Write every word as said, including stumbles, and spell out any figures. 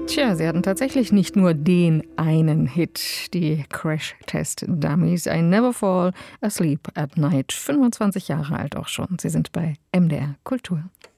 Tja, sie hatten tatsächlich nicht nur den einen Hit, die Crash-Test-Dummies. I Never Fall Asleep at Night. fünfundzwanzig Jahre alt auch schon. Sie sind bei M D R Kultur.